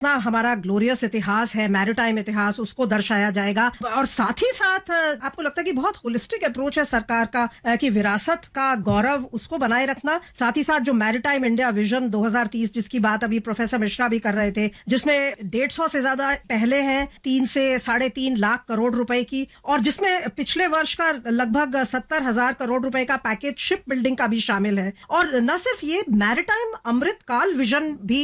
ना हमारा ग्लोरियस इतिहास है, मैरिटाइम इतिहास, उसको दर्शाया जाएगा। और साथ ही साथ आपको लगता है कि बहुत होलिस्टिक अप्रोच है सरकार का कि विरासत का गौरव उसको बनाए रखना, साथ ही साथ जो मैरिटाइम इंडिया विजन 2030 जिसकी बात अभी प्रोफेसर मिश्रा भी कर रहे थे, जिसमें 150 से ज्यादा पहले हैं, 3 से 3.5 लाख करोड़ रुपए की, और जिसमें पिछले वर्ष का लगभग 70,000 करोड़ रुपए का पैकेज शिप बिल्डिंग का भी शामिल है। और न सिर्फ ये, मैरिटाइम अमृत काल विजन भी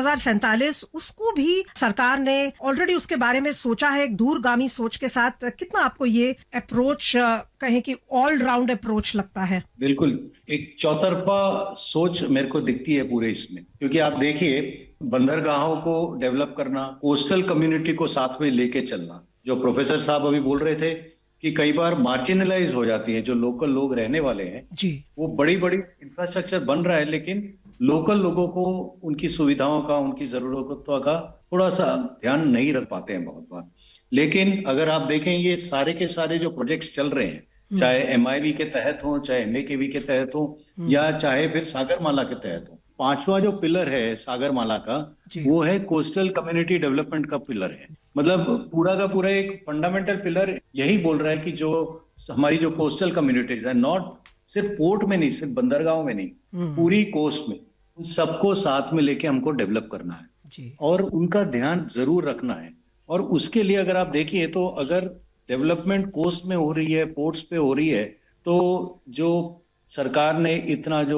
2047, उसको भी सरकार ने ऑलरेडी उसके बारे में सोचा है एक दूरगामी सोच के साथ। कितना आपको ये अप्रोच कहें कि ऑल राउंड अप्रोच लगता है? बिल्कुल, एक चौतरफा सोच मेरे को दिखती है पूरे इसमें, क्योंकि आप देखिए बंदरगाहों को डेवलप करना, कोस्टल कम्युनिटी को साथ में लेके चलना, जो प्रोफेसर साहब अभी बोल रहे थे कि कई बार मार्जिनलाइज हो जाती है जो लोकल लोग रहने वाले हैं जी, वो बड़ी बड़ी इंफ्रास्ट्रक्चर बन रहा है, लेकिन लोकल लोगों को उनकी सुविधाओं का, उनकी जरूरतों का थोड़ा सा ध्यान नहीं रख पाते हैं बहुत बार। लेकिन अगर आप देखें ये सारे के सारे जो प्रोजेक्ट्स चल रहे हैं, चाहे MIV के तहत हो, चाहे MAKV के तहत हो, या चाहे फिर सागरमाला के तहत हो, पांचवा जो पिलर है सागरमाला का, वो है कोस्टल कम्युनिटी डेवलपमेंट का पिलर है। मतलब पूरा का पूरा एक फंडामेंटल पिलर यही बोल रहा है कि जो हमारी जो कोस्टल कम्युनिटीज है, नॉट सिर्फ पोर्ट में नहीं, सिर्फ बंदरगाहों में नहीं, पूरी कोस्ट में, उन सबको साथ में लेके हमको डेवलप करना है जी, और उनका ध्यान जरूर रखना है। और उसके लिए अगर आप देखिए तो अगर डेवलपमेंट कोस्ट में हो रही है, पोर्ट्स पे हो रही है, तो जो सरकार ने इतना जो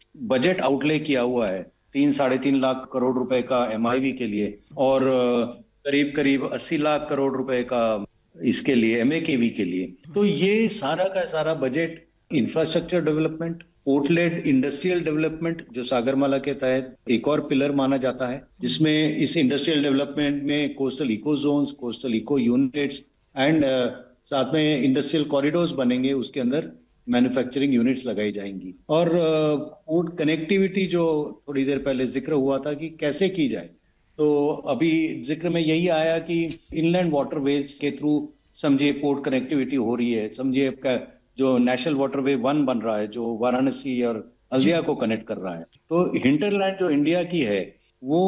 बजट आउटले किया हुआ है 3-3.5 लाख करोड़ रुपए का MIV के लिए, और करीब करीब 80 लाख करोड़ रुपए का इसके लिए MAKV के लिए, तो ये सारा का सारा budget infrastructure development, port-led industrial development, जो सागरमाला के तहत एक और पिलर माना जाता है, जिसमें इस इंडस्ट्रियल डेवलपमेंट में coastal eco Jones, coastal eco units and साथ में इंडस्ट्रियल कॉरिडोर्स बनेंगे, उसके अंदर मैन्युफैक्चरिंग यूनिट्स लगाई जाएंगी। और पोर्ट कनेक्टिविटी जो थोड़ी देर पहले जिक्र हुआ था कि कैसे की जाए, तो अभी जिक्र में यही आया कि इनलैंड वाटरवेज के थ्रू समझिए पोर्ट कनेक्टिविटी हो रही है। समझिए जो नेशनल वाटरवे 1 बन रहा है, जो वाराणसी और हल्दिया को कनेक्ट कर रहा है, तो हिंटरलैंड जो इंडिया की है, वो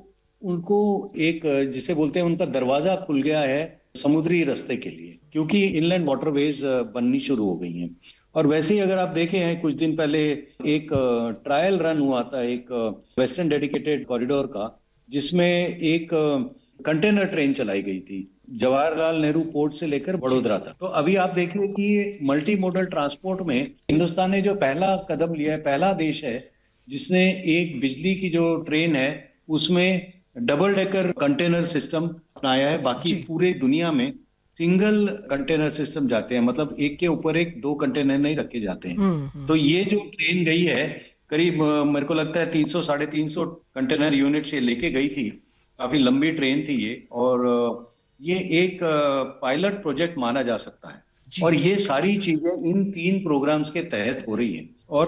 उनको एक जिसे बोलते हैं उनका दरवाजा खुल गया है समुद्री रास्ते के लिए, क्योंकि इनलैंड वाटरवेज बननी शुरू हो गई हैं। और वैसे ही अगर आप देखे हैं, कुछ दिन पहले एक ट्रायल रन हुआ था एक वेस्टर्न डेडिकेटेड कॉरिडोर का, जिसमें एक कंटेनर ट्रेन चलाई गई थी जवाहरलाल नेहरू पोर्ट से लेकर बड़ोदरा तक। तो अभी आप देखिए कि मल्टी मोडल ट्रांसपोर्ट में हिंदुस्तान ने जो पहला कदम लिया है, पहला देश है जिसने एक बिजली की जो ट्रेन है उसमें डबल डेकर कंटेनर सिस्टम अपनाया है। बाकी पूरे दुनिया में सिंगल कंटेनर सिस्टम जाते हैं, मतलब एक के ऊपर एक 2 कंटेनर नहीं रखे जाते हैं। तो ये जो ट्रेन गई है, करीब मेरे को लगता है 300-350 कंटेनर यूनिट से लेके गई थी, काफी लंबी ट्रेन थी ये, और ये एक पायलट प्रोजेक्ट माना जा सकता है। और ये सारी चीजें इन 3 प्रोग्राम्स के तहत हो रही हैं। और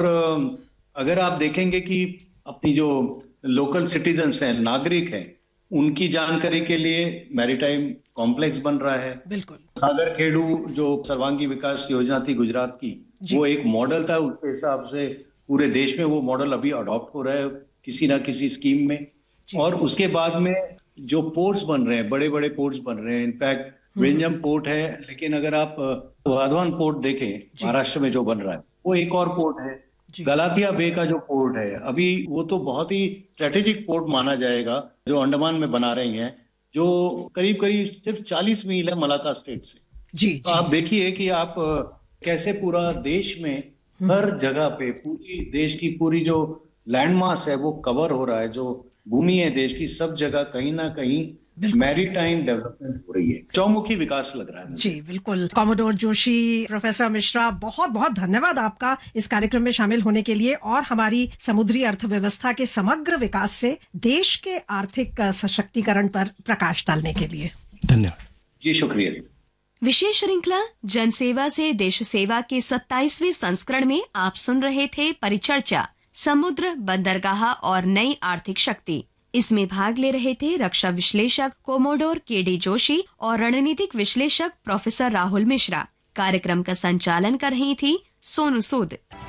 अगर आप देखेंगे कि अपनी जो लोकल सिटीजन्स हैं, नागरिक हैं, उनकी जानकारी के लिए मैरीटाइम कॉम्प्लेक्स बन रहा है। बिल्कुल, सागर खेड़ू जो सर्वांगी विकास योजना थी गुजरात की, वो एक मॉडल था, उसके हिसाब से पूरे देश में वो मॉडल अभी अडॉप्ट हो रहा है किसी ना किसी स्कीम में। और उसके बाद में जो पोर्ट्स बन रहे हैं, बड़े बड़े पोर्ट्स बन रहे हैं, इनफैक्ट विंजम पोर्ट है, लेकिन अगर आप वाधवान पोर्ट देखें महाराष्ट्र में जो बन रहा है, वो एक और पोर्ट है। गलाथिया बे का जो पोर्ट है, अभी वो तो बहुत ही स्ट्रेटेजिक पोर्ट माना जाएगा, जो अंडमान में बना रही हैं, जो करीब करीब सिर्फ 40 मील है मलाका स्टेट से। तो आप देखिए कि आप कैसे पूरा देश में हर जगह पे पूरी देश की पूरी जो लैंडमास है वो कवर हो रहा है, जो भूमि है देश की, सब जगह कहीं ना कहीं मैरीटाइम डेवलपमेंट हो रही है, चौमुखी विकास लग रहा है जी। बिल्कुल, कॉमोडोर जोशी, प्रोफेसर मिश्रा, बहुत बहुत धन्यवाद आपका इस कार्यक्रम में शामिल होने के लिए और हमारी समुद्री अर्थव्यवस्था के समग्र विकास से देश के आर्थिक सशक्तिकरण पर प्रकाश डालने के लिए। धन्यवाद जी, शुक्रिया। विशेष श्रृंखला जनसेवा से देश सेवा के 27वें संस्करण में आप सुन रहे थे परिचर्चा समुद्र, बंदरगाह और नई आर्थिक शक्ति। इसमें भाग ले रहे थे रक्षा विश्लेषक कोमोडोर KD जोशी और रणनीतिक विश्लेषक प्रोफेसर राहुल मिश्रा। कार्यक्रम का संचालन कर रही थी सोनू सूद।